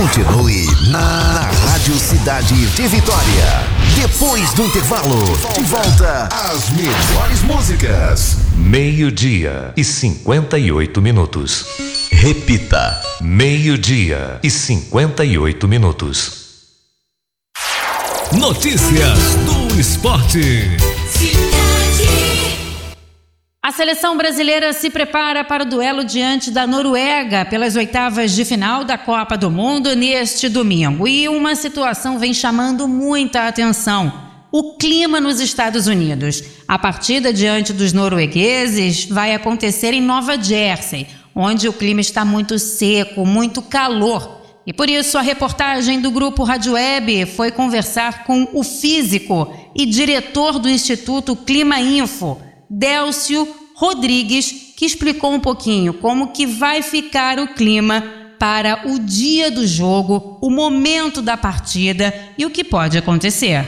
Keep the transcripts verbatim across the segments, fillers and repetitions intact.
Continue na Rádio Cidade de Vitória. Depois do intervalo, de volta às melhores músicas. Meio-dia e cinquenta e oito minutos. Repita. Meio-dia e cinquenta e oito minutos. Notícias do esporte. A seleção brasileira se prepara para o duelo diante da Noruega pelas oitavas de final da Copa do Mundo neste domingo. E uma situação vem chamando muita atenção: o clima nos Estados Unidos. A partida diante dos noruegueses vai acontecer em Nova Jersey, onde o clima está muito seco, muito calor. E por isso a reportagem do Grupo Rádio Web foi conversar com o físico e diretor do Instituto Clima Info, Délcio Rodrigues, que explicou um pouquinho como que vai ficar o clima para o dia do jogo, o momento da partida e o que pode acontecer.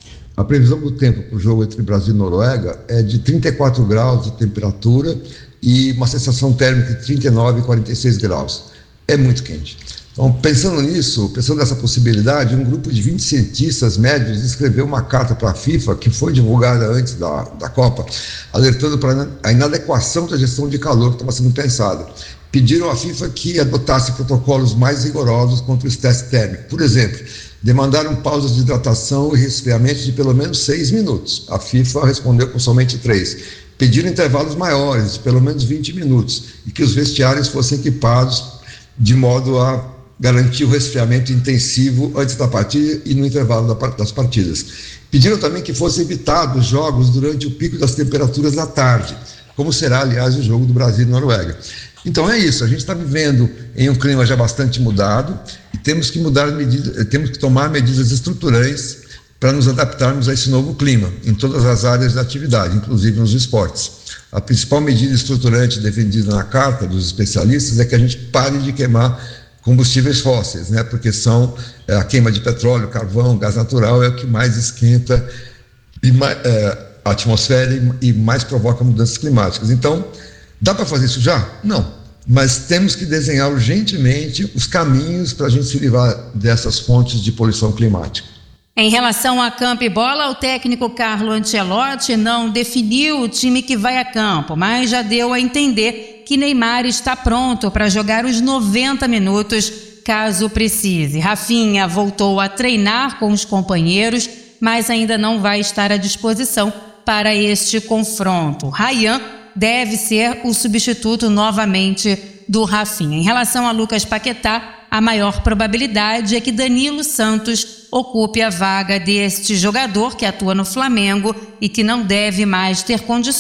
A previsão do tempo para o jogo entre Brasil e Noruega é de trinta e quatro graus de temperatura e uma sensação térmica de trinta e nove e quarenta e seis graus. É muito quente. Então, pensando nisso, pensando nessa possibilidade, um grupo de vinte cientistas médios escreveu uma carta para a FIFA, que foi divulgada antes da, da Copa, alertando para a inadequação da gestão de calor que estava sendo pensada. Pediram à FIFA que adotasse protocolos mais rigorosos contra os testes térmicos. Por exemplo, demandaram pausas de hidratação e resfriamento de pelo menos seis minutos. A FIFA respondeu com somente três. Pediram intervalos maiores, de pelo menos vinte minutos, e que os vestiários fossem equipados de modo a garantir o resfriamento intensivo antes da partida e no intervalo das partidas. Pediram também que fossem evitados jogos durante o pico das temperaturas da tarde, como será, aliás, o jogo do Brasil e Noruega. Então é isso, a gente está vivendo em um clima já bastante mudado e temos que mudar medidas, temos que tomar medidas estruturantes para nos adaptarmos a esse novo clima em todas as áreas da atividade, inclusive nos esportes. A principal medida estruturante defendida na carta dos especialistas é que a gente pare de queimar combustíveis fósseis, né? Porque são é, a queima de petróleo, carvão, gás natural é o que mais esquenta e mais, é, a atmosfera e, e mais provoca mudanças climáticas. Então, dá para fazer isso já? Não. Mas temos que desenhar urgentemente os caminhos para a gente se livrar dessas fontes de poluição climática. Em relação a campo e bola, o técnico Carlo Ancelotti não definiu o time que vai a campo, mas já deu a entender que Neymar está pronto para jogar os noventa minutos, caso precise. Rafinha voltou a treinar com os companheiros, mas ainda não vai estar à disposição para este confronto. Ryan deve ser o substituto novamente do Rafinha. Em relação a Lucas Paquetá, a maior probabilidade é que Danilo Santos ocupe a vaga deste jogador que atua no Flamengo e que não deve mais ter condições